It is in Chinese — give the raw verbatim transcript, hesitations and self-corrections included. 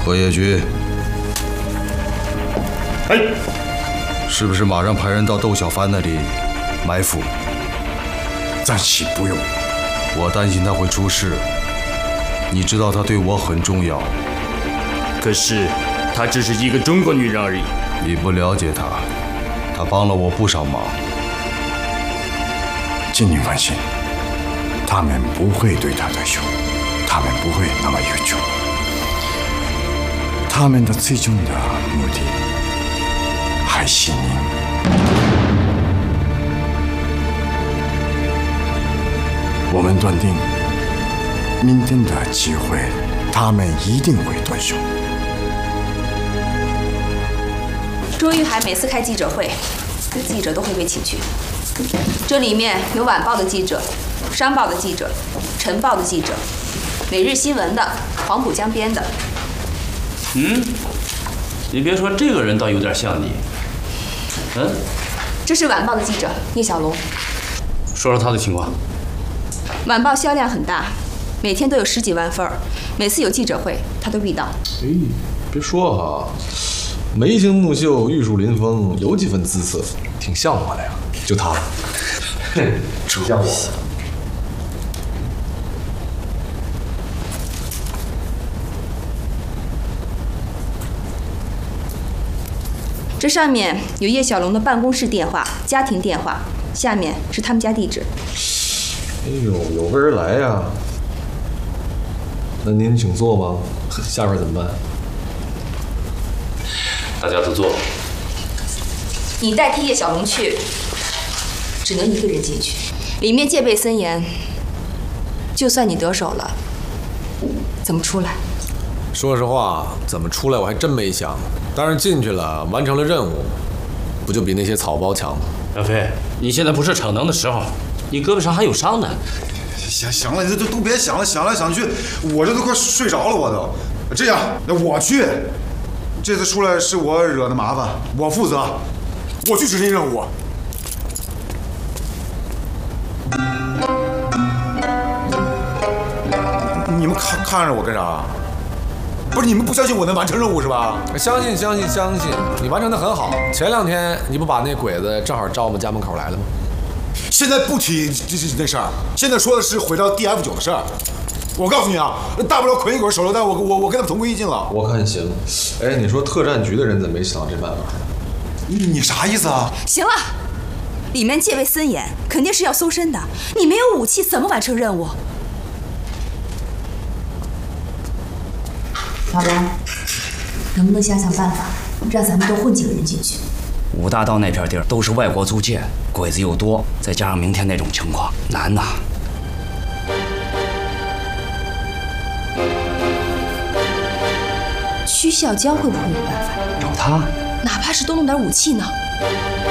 何野君， 哎， 是不是马上派人到窦小帆那里埋伏？ 暂时不用。 我担心他会出事。你知道他对我很重要。 可是，她只是一个中国女人而已。 你不了解她，她帮了我不少忙。 请你放心，他们不会对他动手，他们不会那么愚蠢。他们的最终的目的还是您。我们断定，明天的机会，他们一定会动手。 周玉海每次开记者会，记者都会被请去。这里面有晚报的记者、商报的记者、晨报的记者、每日新闻的、黄浦江边的。 嗯，你别说，这个人倒有点像你。嗯， 这是晚报的记者聂小龙。 说说他的情况。 晚报销量很大，每天都有十几万份儿，每次有记者会他都必到。 哎，别说哈，眉清目秀、玉树临风，有几分姿色，挺像我的呀。就他，哼，挺像我的。 这上面有叶小龙的办公室电话、家庭电话，下面是他们家地址。 哎呦，有备而来呀！那您请坐吧，下边怎么办？ 大家都坐。 你代替叶小龙去，只能一个人进去，里面戒备森严。就算你得手了，怎么出来？ 说实话，怎么出来我还真没想。但是进去了，完成了任务，不就比那些草包强吗？ 小飞，你现在不是逞能的时候，你胳膊上还有伤呢。 行行了，你这都别想了，想来想去，我这都快睡着了，我都。这样，那我去。这次出来是我惹的麻烦，我负责，我去执行任务。你们看看着我干啥？不是你们不相信我能完成任务是吧？ 相信相信相信，你完成的很好。前两天你不把那鬼子正好招我们家门口来了吗？ 现在不提这这那事儿，现在说的是毁掉 D F 九的事儿。我告诉你啊，大不了捆一捆手榴弹，我我我跟他们同归于尽了。 我看行。哎，你说特战局的人怎么没想到这办法？ 你你啥意思啊？ 行了，里面戒备森严，肯定是要搜身的。你没有武器，怎么完成任务？ 老王，能不能想想办法，让咱们多混几个人进去？ 五大道那片地儿都是外国租界，鬼子又多，再加上明天那种情况，难呐。 曲孝江会不会有办法？ 找他， 哪怕是多弄点武器呢？